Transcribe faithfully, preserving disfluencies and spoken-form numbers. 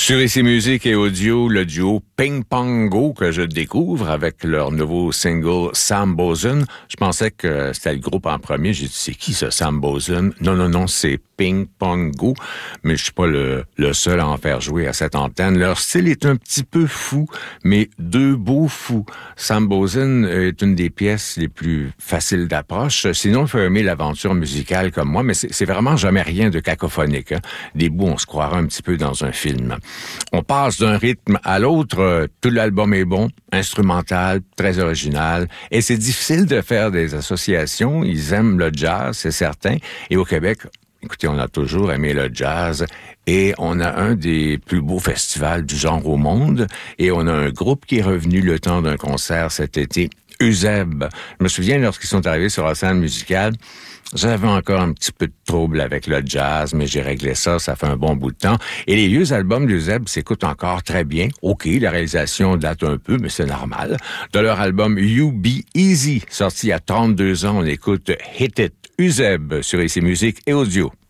Sur Ici Musique et Audio, le duo Ping Pong Go que je découvre avec leur nouveau single Sam Boson. Je pensais que c'était le groupe en premier. J'ai dit, c'est qui ce Sam Boson? Non, non, non, c'est Ping Pong Go. Mais je suis pas le, le seul à en faire jouer à cette antenne. Leur style est un petit peu fou, mais deux beaux fous. Sam Boson est une des pièces les plus faciles d'approche. Sinon, il faut aimer l'aventure musicale comme moi, mais c'est, c'est vraiment jamais rien de cacophonique. Hein? Des bouts, on se croirait un petit peu dans un film. On passe d'un rythme à l'autre. Euh, tout l'album est bon, instrumental, très original. Et c'est difficile de faire des associations. Ils aiment le jazz, c'est certain. Et au Québec, écoutez, on a toujours aimé le jazz. Et on a un des plus beaux festivals du genre au monde. Et on a un groupe qui est revenu le temps d'un concert cet été, Eusèbe. Je me souviens, lorsqu'ils sont arrivés sur la scène musicale, j'avais encore un petit peu de trouble avec le jazz, mais j'ai réglé ça, ça fait un bon bout de temps. Et les vieux albums d'Eusèbe s'écoutent encore très bien. OK, la réalisation date un peu, mais c'est normal. De leur album You Be Easy, sorti à trente-deux ans, on écoute Hit It, Eusèbe, sur Ici Musique et Audio.